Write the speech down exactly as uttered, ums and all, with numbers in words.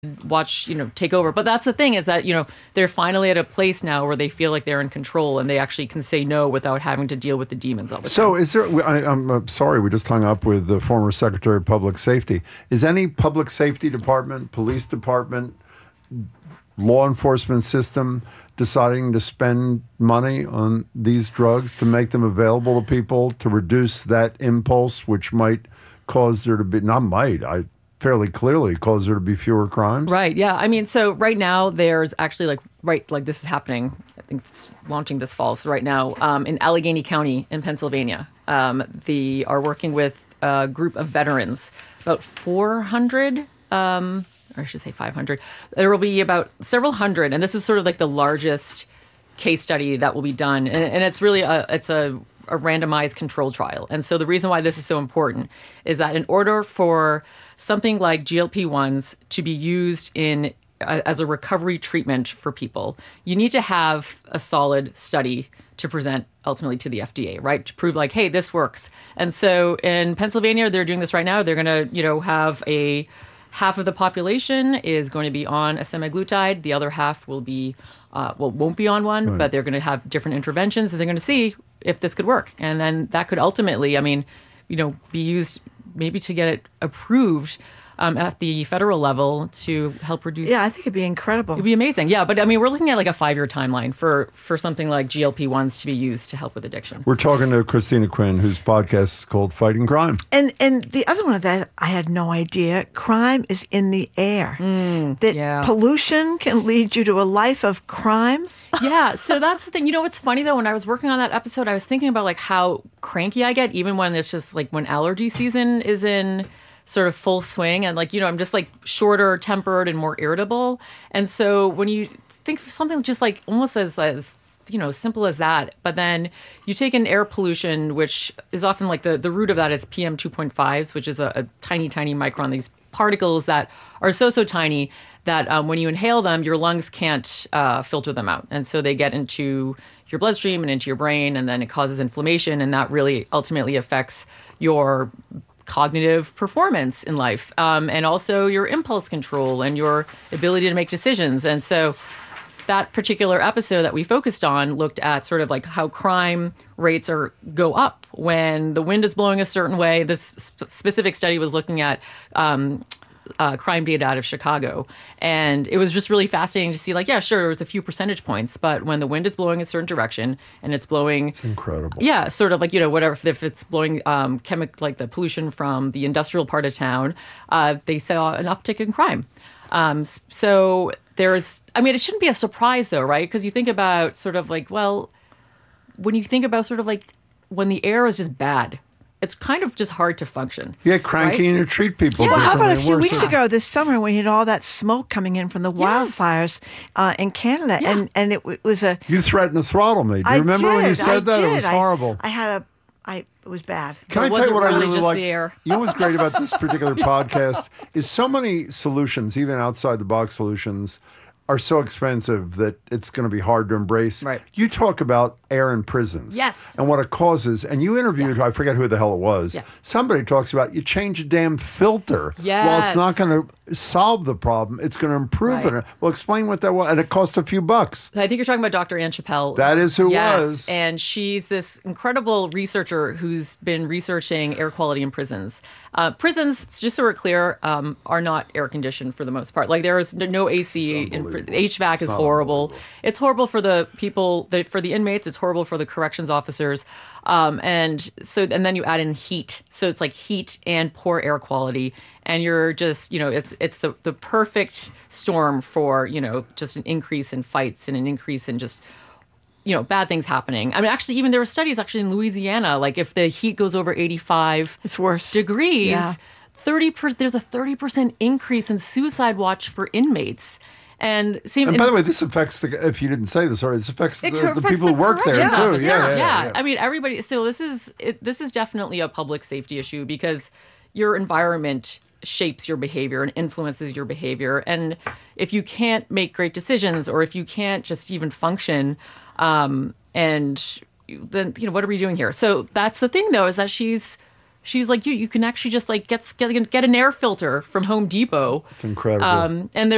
watch, you know, take over. But that's the thing is that, you know, they're finally at a place now where they feel like they're in control and they actually can say no without having to deal with the demons all the time. So is there, I, I'm uh, sorry, we just hung up with the former Secretary of Public Safety. Is any public safety department, police department, law enforcement system deciding to spend money on these drugs to make them available to people to reduce that impulse, which might cause there to be, not might, I fairly clearly cause there to be fewer crimes? Right. Yeah. I mean, so right now there's actually like, right, like this is happening. I think it's launching this fall. So right now um, in Allegheny County in Pennsylvania, um, they are working with a group of veterans, about four hundred, um, or I should say five hundred. There will be about several hundred. And this is sort of like the largest case study that will be done. And, and it's really a, it's a, a randomized control trial. And so the reason why this is so important is that in order for something like G L P ones to be used in uh, as a recovery treatment for people, you need to have a solid study to present ultimately to the F D A, right? To prove like, hey, this works. And so in Pennsylvania, they're doing this right now. They're going to, you know, have a half of the population is going to be on a semaglutide. The other half will be, uh, well, won't be on one, right. But they're going to have different interventions and they're going to see if this could work. And then that could ultimately, I mean, you know, be used maybe to get it approved um, at the federal level to help reduce. Yeah, I think it'd be incredible. It'd be amazing. Yeah, but I mean, we're looking at like a five-year timeline for for something like G L P ones to be used to help with addiction. We're talking to Christina Quinn, whose podcast is called Fighting Crime. And and the other one of that, I had no idea. Crime is in the air. Mm, that yeah. pollution can lead you to a life of crime. Yeah, so that's the thing. You know what's funny though? When I was working on that episode, I was thinking about like how cranky I get, even when it's just like when allergy season is in sort of full swing, and like, you know, I'm just like shorter tempered and more irritable. And so when you think of something just like almost as as you know, simple as that, but then you take in air pollution, which is often like the, the root of that is P M two point fives, which is a, a tiny, tiny micron, these particles that are so, so tiny that um, when you inhale them, your lungs can't uh, filter them out. And so they get into your bloodstream and into your brain, and then it causes inflammation. And that really ultimately affects your cognitive performance in life, um, and also your impulse control and your ability to make decisions. And so that particular episode that we focused on looked at sort of like how crime rates are go up when the wind is blowing a certain way. This sp- specific study was looking at um, uh, crime data out of Chicago. And it was just really fascinating to see, like, yeah, sure, it was a few percentage points, but when the wind is blowing a certain direction and it's blowing... It's incredible. Yeah, sort of like, you know, whatever, if it's blowing um, chemic, like the pollution from the industrial part of town, uh, they saw an uptick in crime. Um, so there's, I mean, it shouldn't be a surprise though, right? Because you think about sort of like, well, when you think about sort of like when the air is just bad, it's kind of just hard to function. You get cranky right? and you treat people yeah. Well, how about a few worse. weeks ago this summer when you had all that smoke coming in from the yes. wildfires uh, in Canada, yeah. and and it, it was a. You threatened to throttle me. Do you I remember did, when you said I that? Did. It was horrible. I, I had a. I it was bad. Can But I was tell you it what I really really just like? the air? You know what's great about this particular podcast is so many solutions, even outside the box solutions, are so expensive that it's going to be hard to embrace. Right. You talk about air in prisons. Yes. And what it causes. And you interviewed, yeah. I forget who the hell it was. Yeah. Somebody talks about you change a damn filter. Yes. Well, it's not going to solve the problem. It's going to improve Right. it. Well, explain what that was. And it cost a few bucks. I think you're talking about Doctor Ann Chappell. That is who yes. was. And she's this incredible researcher who's been researching air quality in prisons. Uh, prisons, just so we're clear, um, are not air conditioned for the most part. Like there is no A C. In, H V A C is horrible. It's horrible for the people, the, for the inmates. It's horrible for the corrections officers. Um, and so, and then you add in heat. So it's like heat and poor air quality. And you're just, you know, it's it's the, the perfect storm for, you know, just an increase in fights and an increase in just, you know, bad things happening. I mean, actually, even there were studies actually in Louisiana, like if the heat goes over eighty-five it's worse. degrees, yeah. thirty per, there's a thirty percent increase in suicide watch for inmates. And, see, and by the way, this affects the, if you didn't say this, sorry, this affects the, affects the people who work there corrections too. officers. Yeah yeah, yeah, yeah. I mean, everybody, so this is, it, this is definitely a public safety issue because your environment shapes your behavior and influences your behavior. And if you can't make great decisions or if you can't just even function, um, and then, you know, what are we doing here? So that's the thing though, is that she's, she's like you, you can actually just like get, get, get an air filter from Home Depot. It's incredible. Um, and there's